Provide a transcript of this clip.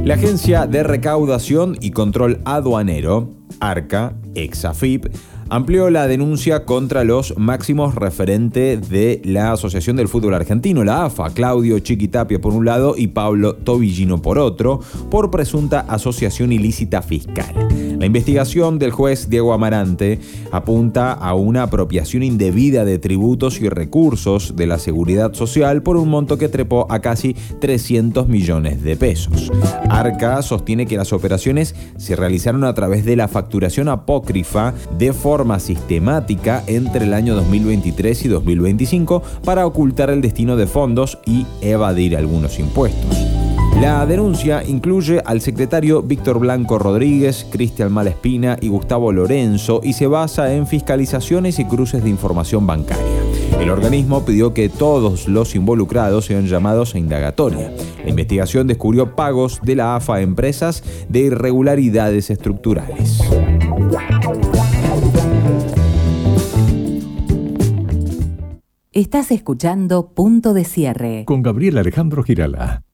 La Agencia de Recaudación y Control Aduanero, ARCA, ex-AFIP, amplió la denuncia contra los máximos referentes de la Asociación del Fútbol Argentino, la AFA, Claudio Chiquitapia por un lado y Pablo Tobillino por otro, por presunta asociación ilícita fiscal. La investigación del juez Diego Amarante apunta a una apropiación indebida de tributos y recursos de la seguridad social por un monto que trepó a casi 300 millones de pesos. ARCA sostiene que las operaciones se realizaron a través de la facturación apócrifa de forma sistemática entre el año 2023 y 2025 para ocultar el destino de fondos y evadir algunos impuestos. La denuncia incluye al secretario Víctor Blanco Rodríguez, Cristian Malespina y Gustavo Lorenzo y se basa en fiscalizaciones y cruces de información bancaria. El organismo pidió que todos los involucrados sean llamados a indagatoria. La investigación descubrió pagos de la AFA a empresas de irregularidades estructurales. Estás escuchando Punto de Cierre con Gabriel Alejandro Girala.